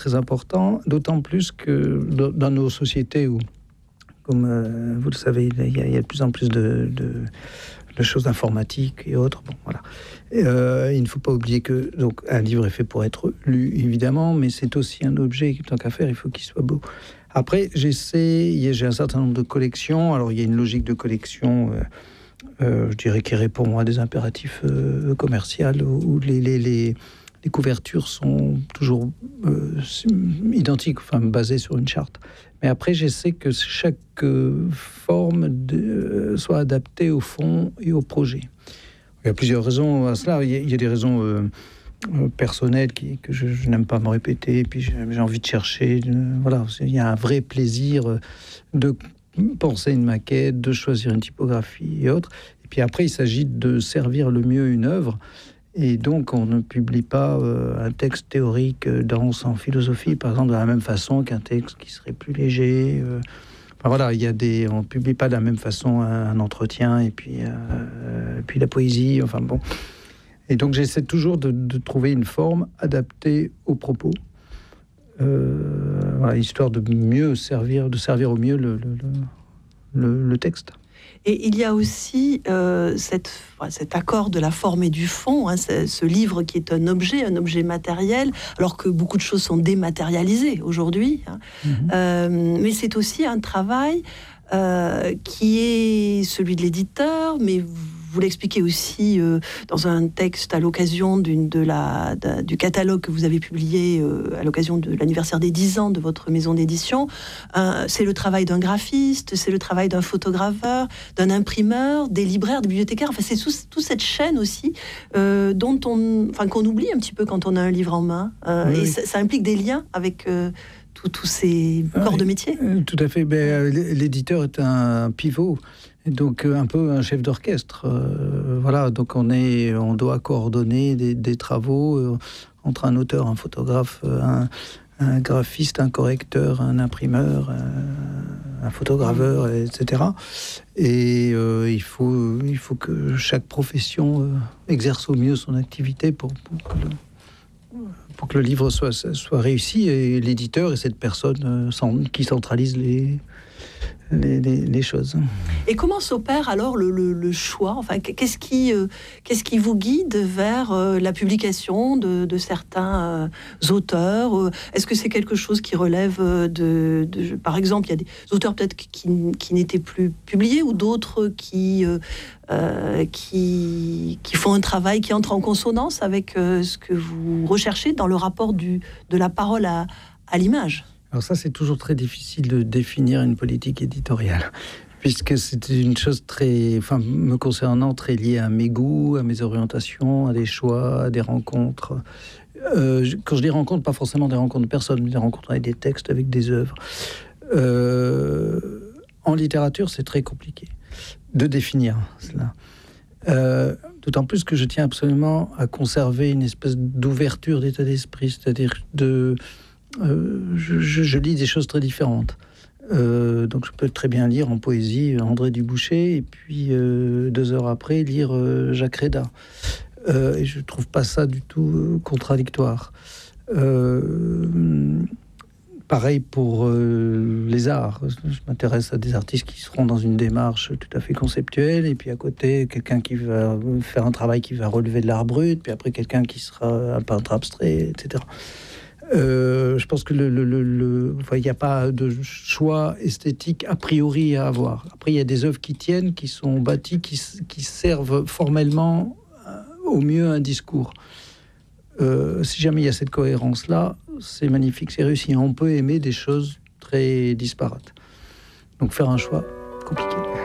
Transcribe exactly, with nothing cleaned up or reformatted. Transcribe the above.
très important, d'autant plus que dans nos sociétés où, comme euh, vous le savez, il y, a, il y a de plus en plus de, de, de choses informatiques et autres. Bon, voilà. Euh, il ne faut pas oublier que donc, un livre est fait pour être lu, évidemment, mais c'est aussi un objet, tant qu'à faire, il faut qu'il soit beau. Après, j'essaie, j'ai un certain nombre de collections. Alors, il y a une logique de collection, euh, euh, je dirais, qui répond à des impératifs euh, commerciaux, où les, les, les, les couvertures sont toujours euh, identiques, enfin, basées sur une charte. Mais après, j'essaie que chaque euh, forme de, euh, soit adaptée au fond et au projet. Il y a plusieurs raisons à cela. Il y a, il y a des raisons euh, euh, personnelles qui, que je, je n'aime pas me répéter. Et puis j'ai, j'ai envie de chercher. Euh, voilà, il y a un vrai plaisir de penser une maquette, de choisir une typographie et autres. Et puis après, il s'agit de servir le mieux une œuvre. Et donc, on ne publie pas euh, un texte théorique euh, dense en philosophie, par exemple, de la même façon qu'un texte qui serait plus léger. Euh, enfin, voilà, il y a des, on ne publie pas de la même façon un, un entretien et puis, euh, et puis la poésie. Enfin bon. Et donc, j'essaie toujours de, de trouver une forme adaptée aux propos, euh, voilà, histoire de mieux servir, de servir au mieux le, le, le, le texte. Et il y a aussi euh, cette, cet accord de la forme et du fond, hein, ce, ce livre qui est un objet, un objet matériel, alors que beaucoup de choses sont dématérialisées aujourd'hui. Hein. Mmh. Euh, mais c'est aussi un travail euh, qui est celui de l'éditeur, mais vous l'expliquez aussi euh, dans un texte à l'occasion d'une, de la, de, du catalogue que vous avez publié euh, à l'occasion de l'anniversaire des dix ans de votre maison d'édition. Euh, c'est le travail d'un graphiste, c'est le travail d'un photograveur, d'un imprimeur, des libraires, des bibliothécaires. Enfin, c'est toute tout cette chaîne aussi euh, dont on, enfin, qu'on oublie un petit peu quand on a un livre en main. Euh, oui, et oui. Ça, ça implique des liens avec euh, tous ces corps oui, de métier. Tout à fait. Ben, l'éditeur est un pivot. Donc un peu un chef d'orchestre, euh, voilà. Donc on est, on doit coordonner des, des travaux euh, entre un auteur, un photographe, un, un graphiste, un correcteur, un imprimeur, un, un photograveur, et cetera. Et euh, il faut, il faut que chaque profession euh, exerce au mieux son activité pour, pour que le, pour que le livre soit, soit réussi. Et l'éditeur est cette personne euh, qui centralise les Les, les, les choses. Et comment s'opère alors le, le, le choix ? Enfin, qu'est-ce qui, euh, qu'est-ce qui vous guide vers euh, la publication de, de certains euh, auteurs ? Est-ce que c'est quelque chose qui relève de, de... Par exemple, il y a des auteurs peut-être qui, qui n'étaient plus publiés ou d'autres qui, euh, euh, qui, qui font un travail qui entre en consonance avec euh, ce que vous recherchez dans le rapport du, de la parole à, à l'image ? Alors ça, c'est toujours très difficile de définir une politique éditoriale, puisque c'est une chose très, enfin, me concernant, très liée à mes goûts, à mes orientations, à des choix, à des rencontres. Euh, quand je dis rencontres, pas forcément des rencontres de personnes, mais des rencontres avec des textes, avec des œuvres. Euh, en littérature, c'est très compliqué de définir cela. Euh, d'autant plus que je tiens absolument à conserver une espèce d'ouverture d'état d'esprit, c'est-à-dire de... Euh, je, je, je lis des choses très différentes. Euh, donc je peux très bien lire en poésie André Dubouché et puis euh, deux heures après lire euh, Jacques Réda. Euh, et je trouve pas ça du tout euh, contradictoire. Euh, pareil pour euh, les arts. Je m'intéresse à des artistes qui seront dans une démarche tout à fait conceptuelle, et puis à côté quelqu'un qui va faire un travail qui va relever de l'art brut, puis après quelqu'un qui sera un peintre abstrait, et cetera. Euh, je pense que le, le, le, le enfin, il n'y a pas de choix esthétique a priori à avoir. Après, il y a des œuvres qui tiennent, qui sont bâties, qui, qui servent formellement au mieux un discours. Euh, si jamais il y a cette cohérence-là, c'est magnifique, c'est réussi. On peut aimer des choses très disparates. Donc faire un choix compliqué.